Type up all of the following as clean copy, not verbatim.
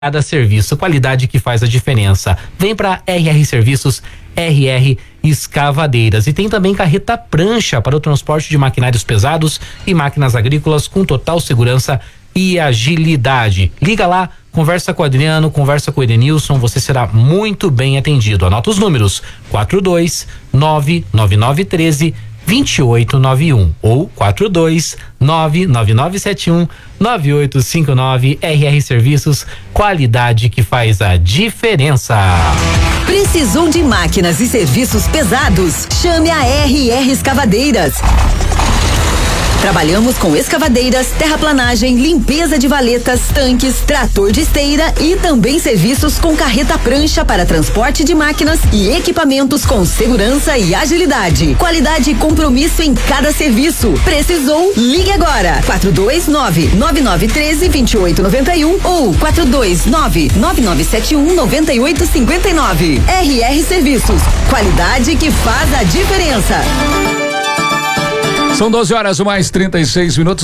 cada serviço, qualidade que faz a diferença. Vem para RR Serviços, RR Escavadeiras. E tem também carreta prancha para o transporte de maquinários pesados e máquinas agrícolas com total segurança e agilidade. Liga lá, conversa com o Adriano, conversa com o Edenilson, você será muito bem atendido. Anota os números: 4299913-2891 ou 4299971-9859. RR Serviços, qualidade que faz a diferença. Precisou de máquinas e serviços pesados? Chame a RR Escavadeiras. Trabalhamos com escavadeiras, terraplanagem, limpeza de valetas, tanques, trator de esteira e também serviços com carreta prancha para transporte de máquinas e equipamentos com segurança e agilidade. Qualidade e compromisso em cada serviço. Precisou? Ligue agora. 429-9913-2891 ou 429-9971-9859. RR Serviços. Qualidade que faz a diferença. São 12 horas mais 36 minutos,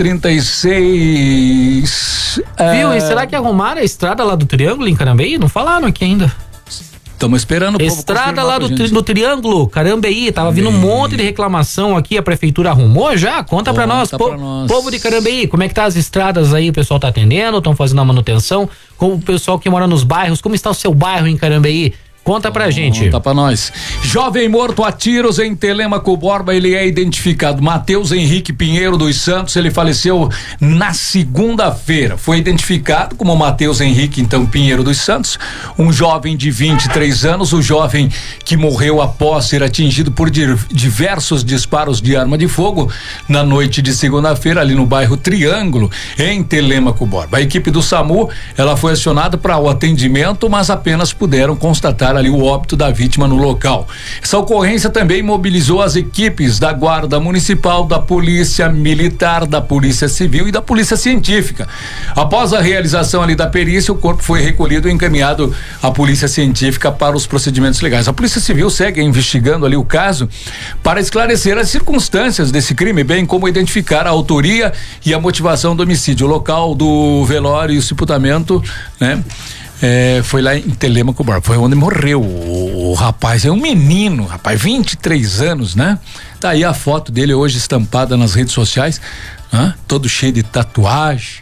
12h36. Viu? E será que arrumaram a estrada lá do Triângulo em Carambeí? Não falaram aqui ainda. Estamos esperando o povo estrada lá do Triângulo, Carambeí, tava vindo um monte de reclamação aqui, a prefeitura arrumou já? Conta pra nós, povo de Carambeí, como é que tá as estradas aí, o pessoal tá atendendo, estão fazendo a manutenção, como o pessoal que mora nos bairros, como está o seu bairro em Carambeí? Conta pra gente. Conta pra nós. Jovem morto a tiros em Telêmaco Borba, ele é identificado. Matheus Henrique Pinheiro dos Santos, ele faleceu na segunda-feira. Foi identificado como Matheus Henrique, então, Pinheiro dos Santos, um jovem de 23 anos, o jovem que morreu após ser atingido por diversos disparos de arma de fogo na noite de segunda-feira, ali no bairro Triângulo, em Telêmaco Borba. A equipe do SAMU, ela foi acionada para o atendimento, mas apenas puderam constatar ali o óbito da vítima no local. Essa ocorrência também mobilizou as equipes da Guarda Municipal, da Polícia Militar, da Polícia Civil e da Polícia Científica. Após a realização ali da perícia, o corpo foi recolhido e encaminhado à Polícia Científica para os procedimentos legais. A Polícia Civil segue investigando ali o caso para esclarecer as circunstâncias desse crime, bem como identificar a autoria e a motivação do homicídio. O local do velório e o sepultamento, né? Foi lá em Telêmaco Borba, foi onde morreu o rapaz, é um menino, rapaz, 23 anos, né? Tá aí a foto dele hoje estampada nas redes sociais, todo cheio de tatuagem.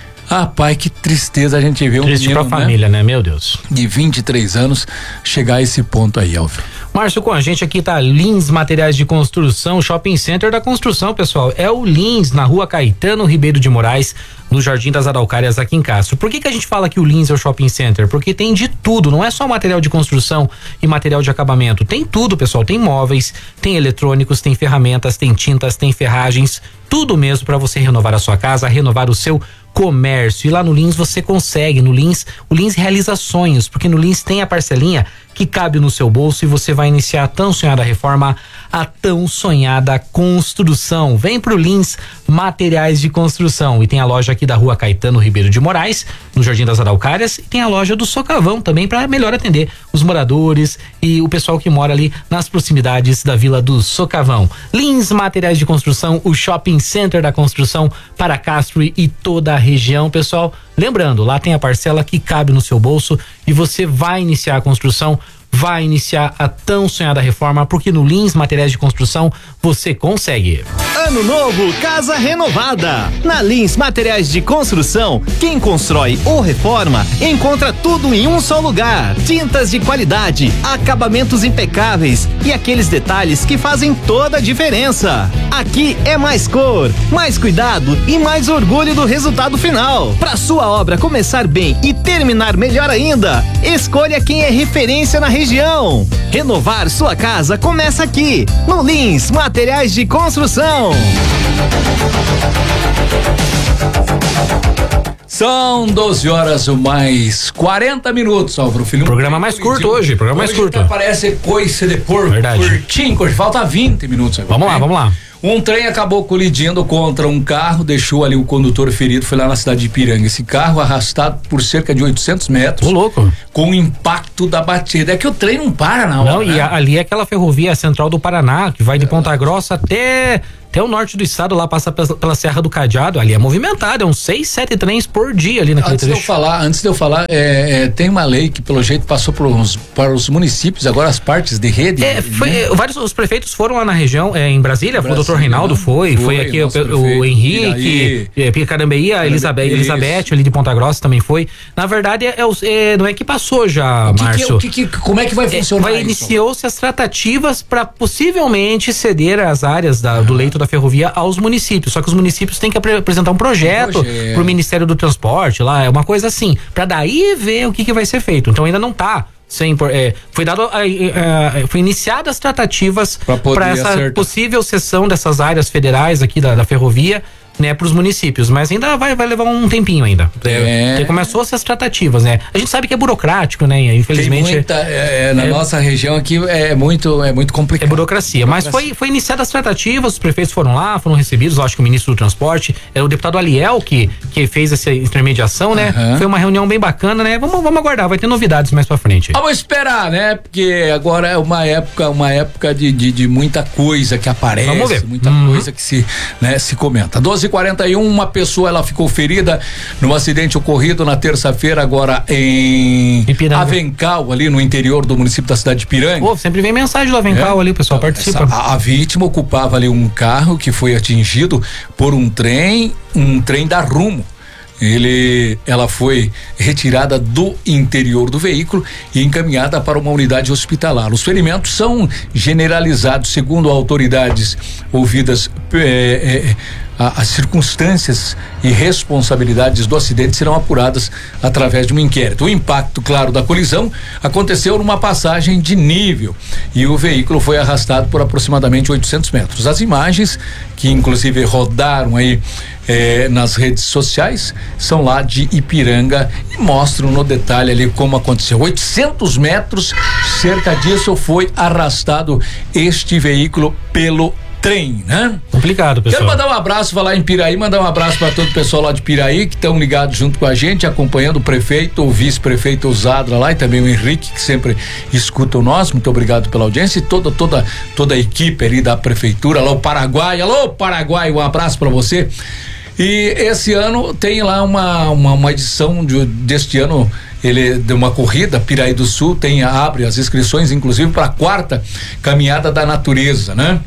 Pai, que tristeza a gente vê um triste menino, pra família, né? Meu Deus. De 23 anos chegar a esse ponto aí, Alvio. Márcio, com a gente aqui tá Lins Materiais de Construção, Shopping Center da Construção, pessoal. É o Lins, na Rua Caetano Ribeiro de Moraes, no Jardim das Araucárias, aqui em Castro. Por que a gente fala que o Lins é o Shopping Center? Porque tem de tudo, não é só material de construção e material de acabamento. Tem tudo, pessoal. Tem móveis, tem eletrônicos, tem ferramentas, tem tintas, tem ferragens, tudo mesmo para você renovar a sua casa, renovar o seu comércio. E lá no Lins você consegue. No Lins, o Lins realiza sonhos, porque no Lins tem a parcelinha que cabe no seu bolso e você vai iniciar a tão sonhada reforma, a tão sonhada construção. Vem pro Lins Materiais de Construção. E tem a loja aqui da Rua Caetano Ribeiro de Moraes, no Jardim das Araucárias, e tem a loja do Socavão também, para melhor atender os moradores e o pessoal que mora ali nas proximidades da Vila do Socavão. Lins Materiais de Construção, o Shopping Center da construção para Castro e toda a região, pessoal. Lembrando, lá tem a parcela que cabe no seu bolso e você vai iniciar a construção, vai iniciar a tão sonhada reforma, porque no Lins Materiais de Construção você consegue. Ano novo, casa renovada. Na Lins Materiais de Construção, quem constrói ou reforma encontra tudo em um só lugar. Tintas de qualidade, acabamentos impecáveis e aqueles detalhes que fazem toda a diferença. Aqui é mais cor, mais cuidado e mais orgulho do resultado final. Para sua obra começar bem e terminar melhor ainda, escolha quem é referência na região. Renovar sua casa começa aqui, no Lins Materiais de Construção. São 12 horas mais 40 minutos, Álvaro Filho. Programa mais curto hoje, programa mais curto. Parece coisa de porco. Verdade. Curtinho, falta 20 minutos agora. Vamos lá. Um trem acabou colidindo contra um carro, deixou ali o condutor ferido, foi lá na cidade de Ipiranga. Esse carro arrastado por cerca de 800 metros. Ô, louco. Com o impacto da batida. É que o trem não para na hora. Não, e ali é aquela ferrovia central do Paraná, que vai de Ponta Grossa até até o norte do estado, lá passa pela Serra do Cadeado, ali é movimentado, é uns 6, 7 trens por dia ali naquele trecho. Antes de eu falar, tem uma lei que pelo jeito passou para os municípios, agora as partes de rede. Vários prefeitos foram lá na região, em Brasília, o doutor Reinaldo foi aqui o Henrique, Picarambeí, a Elizabeth ali de Ponta Grossa também foi. Na verdade, não é que passou já, Márcio. Como é que vai funcionar isso? Iniciou-se as tratativas para possivelmente ceder as áreas do leito da ferrovia aos municípios, só que os municípios têm que apresentar um projeto pro Ministério do Transporte, lá, é uma coisa assim, para daí ver o que vai ser feito. Então ainda não tá. Foi iniciadas as tratativas para essa possível cessão dessas áreas federais aqui da ferrovia, né, para os municípios, mas ainda vai levar um tempinho ainda. Começou essas tratativas, né? A gente sabe que é burocrático, né? Infelizmente. Na nossa região aqui é muito complicado. É burocracia. Mas foi iniciadas as tratativas, os prefeitos foram lá, foram recebidos, acho que o ministro do Transporte, era o deputado Aliel que fez essa intermediação, né? Foi uma reunião bem bacana, né? Vamos aguardar, vai ter novidades mais pra frente. Vamos esperar, né? Porque agora é uma época de muita coisa que aparece. Vamos ver. Muita coisa que se comenta. 12h41, uma pessoa ela ficou ferida num acidente ocorrido na terça-feira agora em Ipiranga. Avencal, ali no interior do município da cidade de Ipiranga. Sempre vem mensagem do Avencal ali, o pessoal participa. A vítima ocupava ali um carro que foi atingido por um trem da Rumo. Ela foi retirada do interior do veículo e encaminhada para uma unidade hospitalar. Os ferimentos são generalizados, segundo autoridades ouvidas. As circunstâncias e responsabilidades do acidente serão apuradas através de um inquérito. O impacto, claro, da colisão aconteceu numa passagem de nível e o veículo foi arrastado por aproximadamente 800 metros. As imagens, que inclusive rodaram aí nas redes sociais, são lá de Ipiranga e mostram no detalhe ali como aconteceu. 800 metros, cerca disso, foi arrastado este veículo pelo trem, né? Complicado, pessoal. Quero mandar um abraço, falar em Piraí, mandar um abraço para todo o pessoal lá de Piraí que estão ligados junto com a gente, acompanhando o prefeito, o vice-prefeito Zadra lá e também o Henrique, que sempre escuta o nosso. Muito obrigado pela audiência e toda a equipe ali da prefeitura, lá o Paraguai. Alô, Paraguai, um abraço para você. E esse ano tem lá uma edição deste ano, ele deu uma corrida, Piraí do Sul abre as inscrições, inclusive para a 4ª Caminhada da Natureza, né?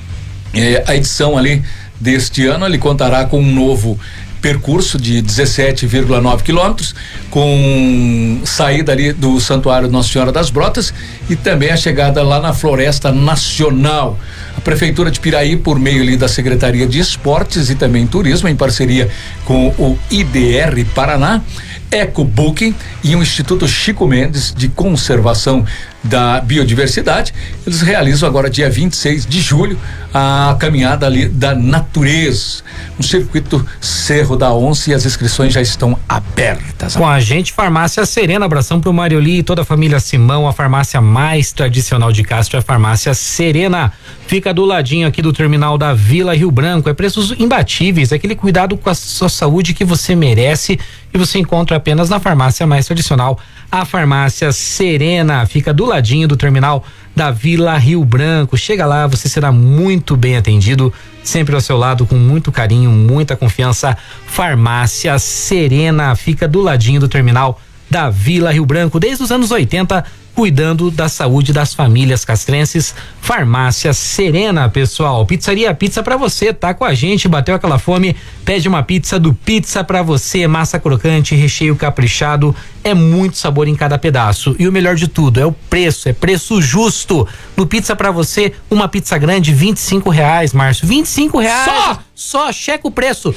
A edição ali deste ano, ele contará com um novo percurso de 17,9 quilômetros, com saída ali do Santuário Nossa Senhora das Brotas e também a chegada lá na Floresta Nacional. A Prefeitura de Piraí, por meio ali da Secretaria de Esportes e também Turismo, em parceria com o IDR Paraná, EcoBooking e o Instituto Chico Mendes de Conservação da Biodiversidade, eles realizam agora dia 26 de julho a caminhada ali da natureza, no circuito Cerro da Onça, e as inscrições já estão abertas. Com a gente, Farmácia Serena, abração pro Marioli e toda a família Simão, a farmácia mais tradicional de Castro é a Farmácia Serena. Fica do ladinho aqui do terminal da Vila Rio Branco, é preços imbatíveis, é aquele cuidado com a sua saúde que você merece e você encontra apenas na farmácia mais tradicional, a Farmácia Serena. Fica do ladinho do terminal da Vila Rio Branco. Chega lá, você será muito bem atendido, sempre ao seu lado com muito carinho, muita confiança. Farmácia Serena fica do ladinho do terminal da Vila Rio Branco desde os anos 80, cuidando da saúde das famílias castrenses. Farmácia Serena, pessoal. Pizzaria Pizza pra você, tá com a gente, bateu aquela fome, pede uma pizza do Pizza pra você, massa crocante, recheio caprichado, é muito sabor em cada pedaço e o melhor de tudo é o preço, é preço justo. No Pizza pra você, uma pizza grande, R$25, Márcio, R$25 só, checa o preço,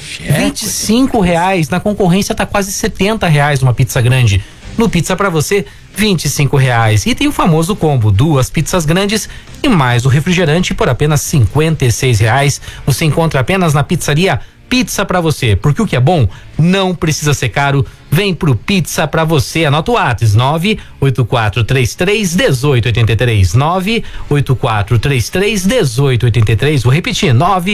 R$25, na concorrência tá quase R$70 uma pizza grande. No Pizza pra você, R$25. E tem o famoso combo, 2 pizzas grandes e mais o refrigerante por apenas R$56. Você encontra apenas na Pizzaria Pizza pra você, porque o que é bom não precisa ser caro. Vem pro Pizza pra você. Anota o WhatsApp 984331883, 984331883. Vou repetir,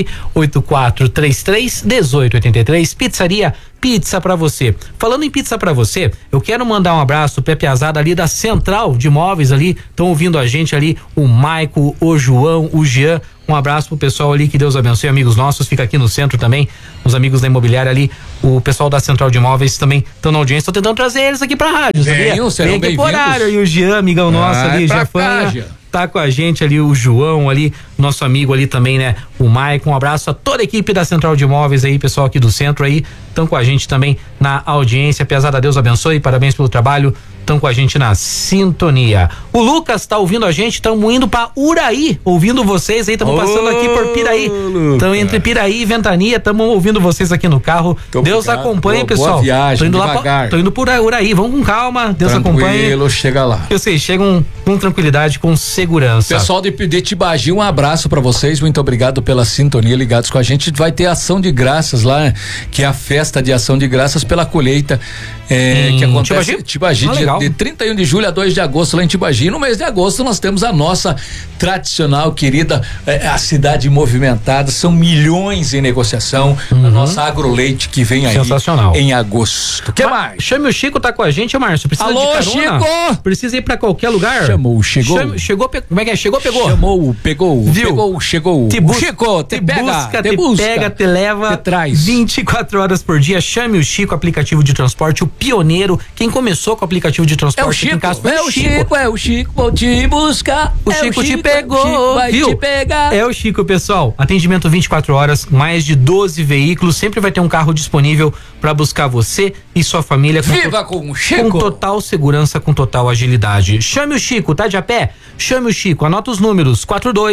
984331883. Pizzaria Pizza pra você. Falando em pizza pra você, eu quero mandar um abraço pra piazada ali da Central de Móveis ali, estão ouvindo a gente ali, o Maico, o João, o Jean. Um Um abraço pro pessoal ali, que Deus abençoe, amigos nossos, fica aqui no centro também, os amigos da imobiliária ali, o pessoal da Central de Imóveis também estão na audiência, tô tentando trazer eles aqui pra rádio, sabia? Serão Vem aqui por horário, e o Jean, amigão nosso ali, Jean, tá com a gente ali, o João ali, nosso amigo ali também, né? O Maicon, um abraço a toda a equipe da Central de Imóveis aí, pessoal aqui do centro aí, estão com a gente também na audiência, pesada, Deus abençoe, parabéns pelo trabalho, estão com a gente na sintonia. O Lucas tá ouvindo a gente, estamos indo pra Uraí, ouvindo vocês aí, estamos passando aqui por Piraí, então entre Piraí e Ventania, estamos ouvindo vocês aqui no carro. Deus acompanhe, pessoal. Boa viagem, tô indo devagar. tô indo por Uraí, vamos com calma, Deus acompanhe. Chega lá. Vocês chegam com tranquilidade, com segurança. Pessoal de Tibagi, um abraço pra vocês, muito obrigado pela sintonia, ligados com a gente. Vai ter ação de graças lá, que é a festa de ação de graças pela colheita, que acontece em Tibagi, de 31 de julho a 2 de agosto lá em Tibagi. No mês de agosto nós temos a nossa tradicional, querida, a cidade movimentada, são milhões em negociação, a nossa Agroleite que vem aí em agosto. O que mais? Chame o Chico, tá com a gente, Márcio. Precisa Alô, de carona? Chico! Precisa ir pra qualquer lugar? Chamou, chegou. Como é que é? Chegou, pegou? Chamou, pegou. Viu? Pegou, chegou. Chico, te pega, te pega, te leva, te traz. 24 horas por dia. Chame o Chico, aplicativo de transporte, o pioneiro. Quem começou com o aplicativo de transporte é o Chico, é o Chico, vou te buscar. O Chico te pegou, vai viu? te pegar. É o Chico, pessoal. Atendimento 24 horas, mais de 12 veículos. Sempre vai ter um carro disponível para buscar você e sua família. Viva com o Chico! Com total segurança, com total agilidade. Chame o Chico, tá de a pé? Chame o Chico, anota os números: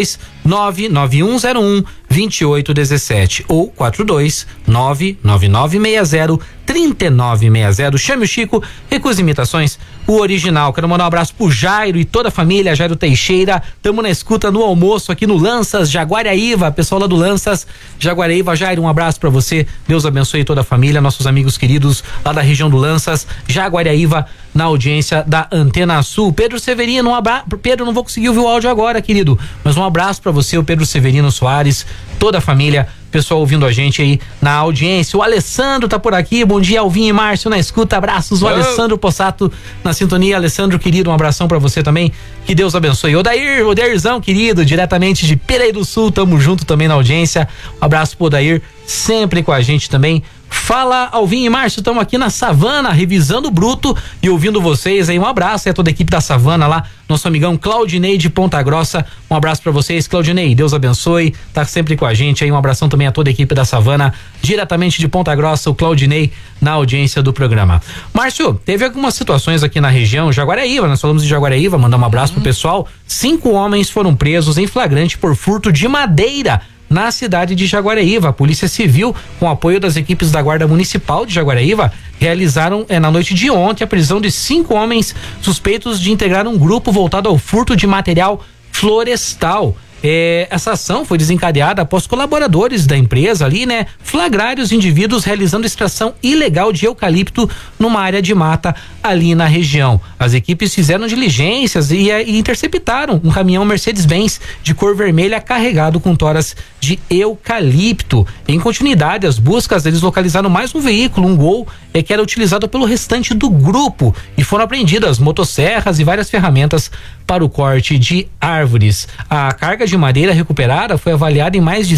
42991012817 ou 42999603960. Chame o Chico, recuse imitações, o original. Quero mandar um abraço pro Jairo e toda a família, Jairo Teixeira. Tamo na escuta no almoço aqui no Lanças, Jaguariaíva, pessoal lá do Lanças, Jaguariaíva. Jairo, um abraço pra você, Deus abençoe toda a família, nossos amigos queridos lá da região do Lanças, Jaguariaíva, na audiência da Antena Sul. Pedro Severino, Pedro, não vou conseguir ouvir o áudio agora, querido, mas um abraço pra você, o Pedro Severino Soares, toda a família, pessoal ouvindo a gente aí na audiência. O Alessandro tá por aqui, bom dia, Alvinho e Márcio na escuta, abraços. O Alessandro Possato na sintonia. Alessandro, querido, um abração pra você também, que Deus abençoe. Odairzão, querido, diretamente de Piraí do Sul, tamo junto também na audiência. Um abraço pro Odair, sempre com a gente também. Fala, Alvinho e Márcio, estamos aqui na Savana, revisando o bruto e ouvindo vocês aí. Um abraço aí a toda a equipe da Savana lá, nosso amigão Claudinei de Ponta Grossa. Um abraço pra vocês, Claudinei, Deus abençoe, tá sempre com a gente aí. Um abração também a toda a equipe da Savana, diretamente de Ponta Grossa, o Claudinei na audiência do programa. Márcio, teve algumas situações aqui na região, Jaguariaíva, nós falamos de Jaguariaíva, mandar um abraço pro pessoal. 5 homens foram presos em flagrante por furto de madeira na cidade de Jaguariaíva. A Polícia Civil, com apoio das equipes da Guarda Municipal de Jaguariaíva, realizaram na noite de ontem a prisão de 5 homens suspeitos de integrar um grupo voltado ao furto de material florestal. Essa ação foi desencadeada após colaboradores da empresa ali, né, flagrarem os indivíduos realizando extração ilegal de eucalipto numa área de mata ali na região. As equipes fizeram diligências e interceptaram um caminhão Mercedes-Benz de cor vermelha carregado com toras de eucalipto. Em continuidade às buscas, eles localizaram mais um veículo, um Gol, que era utilizado pelo restante do grupo, e foram apreendidas motosserras e várias ferramentas para o corte de árvores. A carga de madeira recuperada foi avaliada em mais de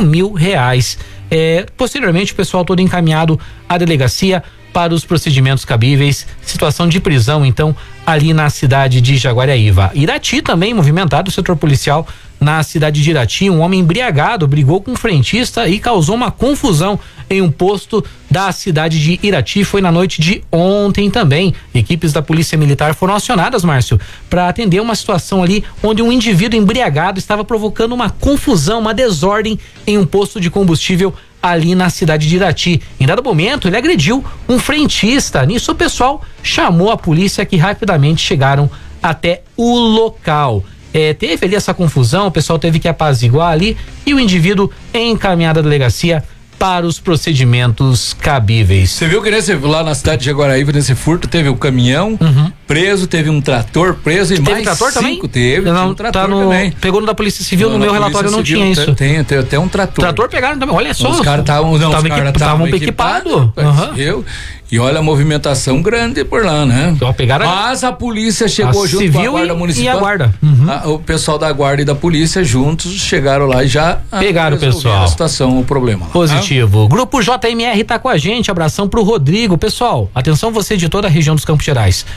R$5.000. Posteriormente, o pessoal todo encaminhado à delegacia para os procedimentos cabíveis. Situação de prisão, então, ali na cidade de Jaguariaíva. Irati também movimentado, o setor policial na cidade de Irati. Um homem embriagado brigou com um frentista e causou uma confusão em um posto da cidade de Irati. Foi na noite de ontem também. Equipes da Polícia Militar foram acionadas, Márcio, para atender uma situação ali onde um indivíduo embriagado estava provocando uma confusão, uma desordem em um posto de combustível ali na cidade de Irati. Em dado momento, ele agrediu um frentista. Nisso, o pessoal chamou a polícia, que rapidamente chegaram até o local. Teve ali essa confusão, o pessoal teve que apaziguar ali e o indivíduo encaminhado à delegacia para os procedimentos cabíveis. Você viu que lá na cidade de Jaguariaíva, nesse furto, teve o caminhão, preso, teve um trator preso e mais trator 5 também? teve um trator também. Pegou no da Polícia Civil, no meu relatório não tinha isso. Tem até um trator. Trator pegaram também, olha só. Os caras estavam equipados. E olha a movimentação grande por lá, né? Mas a polícia chegou junto com a guarda municipal. E a guarda. O pessoal da guarda e da polícia juntos chegaram lá e já pegaram o pessoal. A situação, o problema. Lá. Positivo. Grupo JMR tá com a gente. Abração pro Rodrigo. Pessoal, atenção você de toda a região dos Campos Gerais.